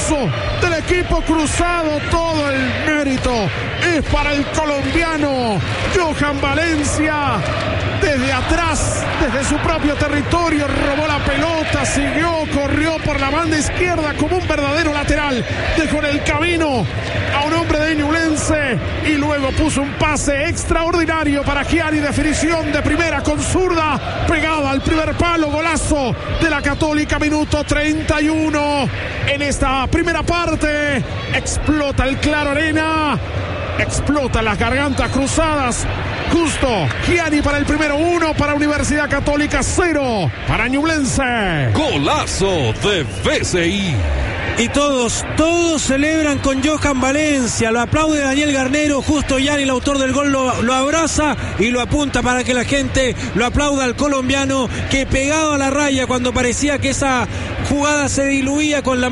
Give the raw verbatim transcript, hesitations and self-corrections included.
golazo del equipo cruzado. Todo el mérito es para el colombiano Johan Valencia. Desde atrás, desde su propio territorio, robó la pelota, siguió, corrió por la banda izquierda como un verdadero lateral. Dejó en el camino a un hombre de Ñublense y luego puso un pase extraordinario para Gianni. Definición de primera con zurda, pegada al primer palo. Golazo de la Católica, minuto treinta y uno. En esta primera parte explota el Claro Arena, explota las gargantas cruzadas. Justo, Gianni para el primero, uno para Universidad Católica, cero para Ñublense. Golazo de B C I. Y todos, todos celebran con Johan Valencia. Lo aplaude Daniel Garnero. Justo Gianni, el autor del gol, lo, lo abraza y lo apunta para que la gente lo aplauda al colombiano, que pegado a la raya cuando parecía que esa jugada se diluía con la